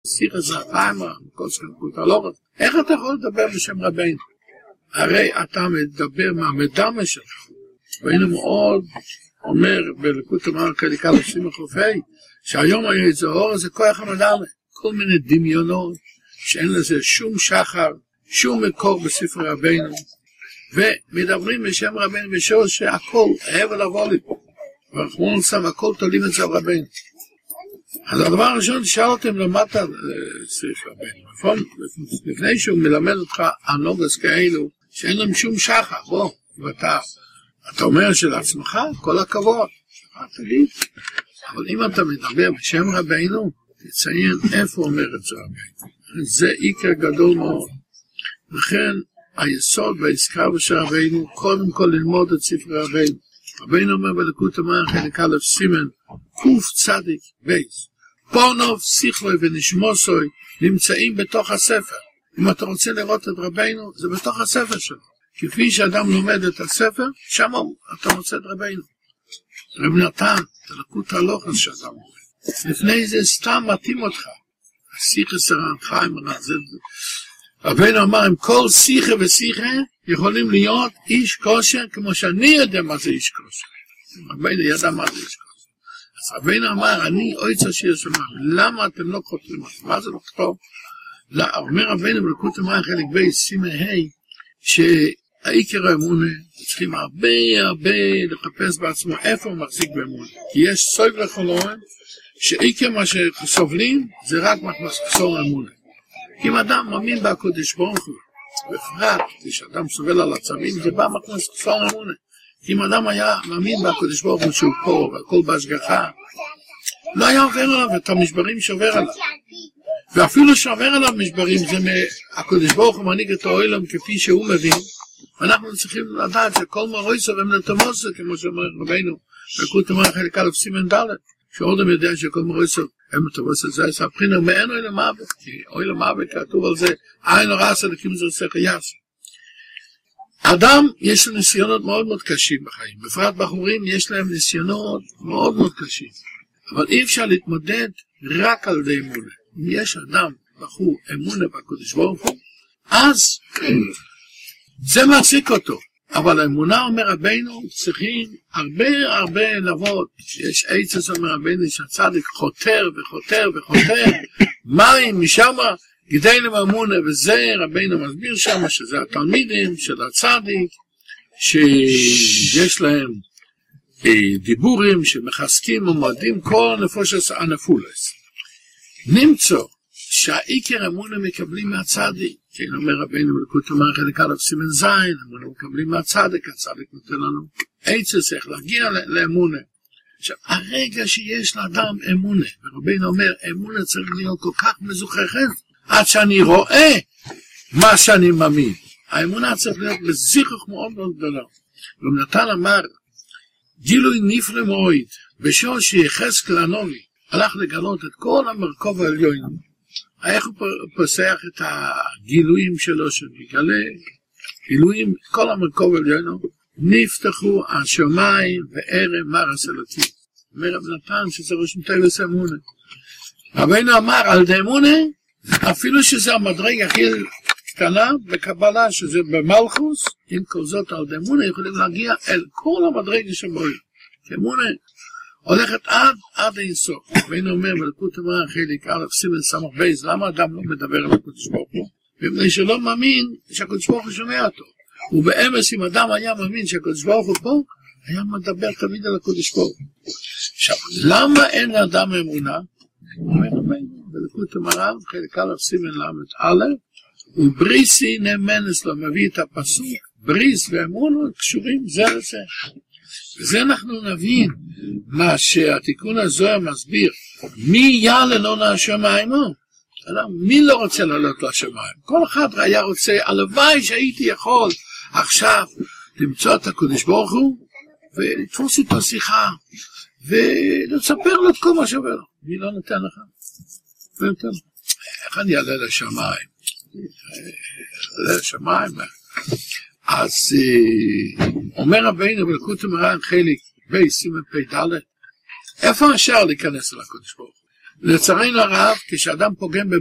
שיחה זרחיימה, כל שכנקות הלורת. איך אתה יכול לדבר בשם רבינו? הרי אתה מדבר מהמדמה שלך. רבינו מאוד אומר בליקוד תמר קליקה לשים החופי, שהיום היה איזה אור, זה כוח המדמה. כל מיני דמיונות, שאין לזה שום שחר, שום מקור בספר רבינו. ומדברים בשם רבינו בשור שהכל, הבל לבוא לי פה. ואנחנו שם הכל תולים את זה על רבינו. אז הדבר הראשון, תשאל אותם למטה ספר רבינו. לפני שהוא מלמד אותך הנוגס כאלו, שאין להם שום שחר, בוא, ואתה אומר שלעצמך, כל הכבוד. תגיד. אבל אם אתה מדבר בשם רבינו, תציין איפה אומר את זה רבינו. זה עיקר גדול מאוד. לכן, היסוד והעסקה של רבינו, קודם כל ללמוד את ספר רבינו. רבינו אומר בליקוד תמר חלק א' סימן, קוף צדיק בייס. פורנוב, שיחלוי ונשמוסוי נמצאים בתוך הספר. אם אתה רוצה לראות את רבינו, זה בתוך הספר שלו. כפי שאדם לומד את הספר, שם אתה מוצא את רבינו. רב נתן, את הליקוד הלוחס שאדם לומד. לפני זה סתם מתאים אותך. השיחה סרנך, רבינו אמר, עם כל שיחה ושיחה יכולים להיות איש כושר, כמו שאני יודע מה זה איש כושר. רבינו ידע מה זה איש כושר. אז רבינו אמר, אני אויצה שיר שמע, למה אתם לא כותבים? מה זה לא כתוב? אומר רבינו בליקוד תמר חלק ב' סימן ה' שהעיקר האמונה, צריכים הרבה לחפש בעצמו איפה הוא מחזיק באמונה. כי יש סויב לחולון, שעיקר מה שסובלים זה רק מחסור האמונה. אם אדם מאמין בקודש ברוך הוא, בפרט, כשאדם סובל על עצבים, זה בא מחסור האמונה. אם אדם היה מאמין בקודש ברוך הוא שהוא פה, והכל בהשגחה, לא היה עובר עליו את המשברים שעובר עליו. ואפילו שעובר עליו משברים, זה מהקודש ברוך הוא מנהיג את העולם כפי שהוא מבין, ואנחנו צריכים לדעת שכל מרויסר הם לתמוסר, כמו שאומר רבינו, בליקוד תמר חלק א' סימן ד', שעודם יודע שכל מרויסר הם לתמוסר, זה עשה בחינה, ומאין אוי למוות, כי אוי למוות כתוב על זה, אין לא רעשה לקים זה עושה חייס. אדם יש לו ניסיונות מאוד מאוד קשים בחיים, בפרט בחורים יש להם ניסיונות מאוד מאוד קשים, אבל אי אפשר להתמודד רק על די אמונה. אם יש אדם בחור אמונה בקודש ברוך הוא, אז זה מחזיק אותו. אבל האמונה אומר רבינו, צריכים הרבה לעבוד. יש עצס אומר רבינו שהצדיק חותר וחותר וחותר, מים משם גדי למאמונה, וזה רבינו מסביר שם שזה התלמידים של הצדיק, שיש להם דיבורים שמחזקים ומועדים כל נפושת הנפולס. נמצא שהעיקר אמונה מקבלים מהצדיק, כן אומר רבינו בליקוד תמר חלק א' סימן זין, אמונה מקבלים מהצדיק, הצדיק נותן לנו עצס איך להגיע לאמונה. עכשיו, הרגע שיש לאדם אמונה, ורבינו אומר, אמונה צריך להיות כל כך מזוכחת, עד שאני רואה מה שאני מאמין. האמונה צריך להיות בזיכוך מאוד מאוד גדולה. ונתן אמר, גילוי נפלא מאוד, בשור שיחזקאל הנביא, הלך לגלות את כל המרכוב העליון, איך הוא פוסח את הגילויים שלו שמגלה, גילויים, כל המרכוב העליון, נפתחו השמיים וערם מרס אלוקים. אומר רב נתן שזה ראש מטייבס אמונה. רבינו אמר על דה אמונה, אפילו שזה המדרג הכי קטנה בקבלה, שזה במלכוס, עם כל זאת על דה אמונה יכולים להגיע אל כל המדרג שבוי. אמונה הולכת עד אינסוף. רבינו אומר בליקוד תמר חלק א' סימן סמך בייס, למה אדם לא מדבר על הקודש ברוך הוא? מפני שלא מאמין שהקודש ברוך הוא שומע אותו. ובאמס אם אדם היה מאמין שהקודש ברוך הוא פה, היה מדבר תמיד על הקודש ברוך הוא. עכשיו, למה אין לאדם אמונה? אומר רבינו בליקוד תמר חלק א' סימן ל' ובריסי נאמנס לו, מביא את הפסוק, בריס ואמונות קשורים זה לזה. וזה אנחנו נבין מה שהתיקון הזוהר מסביר, מי יעלה לו לשמיים? מי לא רוצה לעלות לשמיים? כל אחד היה רוצה, הלוואי שהייתי יכול עכשיו למצוא את הקודש ברוך הוא ולתפוס איתו שיחה ולספר לו את כל מה שעובר. מי לא נותן לך? לא נותן לך. איך אני אעלה לשמיים? לשמיים. אז אומר רבינו בליקוד תמר חלק ב' סימן פ' ד', איפה אפשר להיכנס אל הקודש ברוך הוא? לצערנו הרב, כשאדם פוגם